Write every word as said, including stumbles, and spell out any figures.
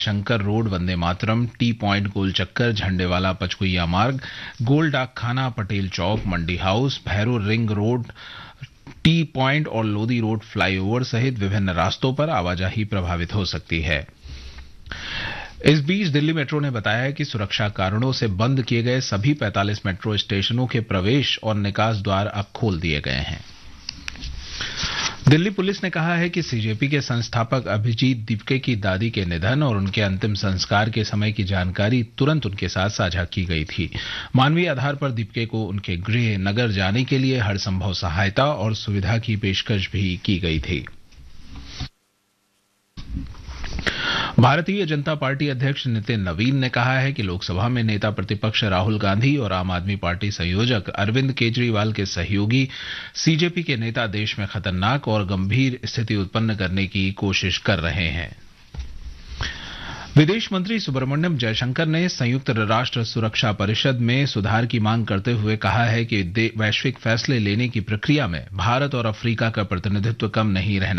Shankar road, Vande Mataram, T point गोल चक्कर, झंडेवाला पचकुइया मार्ग, गोल डाकखाना, पटेल चौक, मंडी house, Bhairo ring road, T point और लोधी रोड फ्लाईओवर सहित विभिन्न रास्तों पर आवाजाही प्रभावित हो सकती है। इस बीच दिल्ली मेट्रो ने बताया है कि सुरक्षा कारणों से बंद किए गए सभी पैंतालीस मेट्रो स्टेशनों के प्रवेश और निकास द्वार अब खोल दिए गए हैं। दिल्ली पुलिस ने कहा है कि सीजेपी के संस्थापक अभिजीत दीपके की दादी के निधन और उनके अंतिम संस्कार के समय की जानकारी तुरंत उनके साथ साझा की गई थी। मानवीय आधार पर दीपके को उनके गृह नगर जाने के लिए हर संभव सहायता और सुविधा की पेशकश भी की गई थी। भारतीय जनता पार्टी अध्यक्ष नितिन नवीन ने कहा है कि लोकसभा में नेता प्रतिपक्ष राहुल गांधी और आम आदमी पार्टी संयोजक अरविंद केजरीवाल के सहयोगी सीजेपी के नेता देश में खतरनाक और गंभीर स्थिति उत्पन्न करने की कोशिश कर रहे हैं। विदेश मंत्री सुब्रमण्यम जयशंकर ने संयुक्त राष्ट्र सुरक्षा परिषद में सुधार की मांग करते हुए कहा है कि वैश्विक फैसले लेने की प्रक्रिया में भारत और अफ्रीका का प्रतिनिधित्व कम नहीं रहना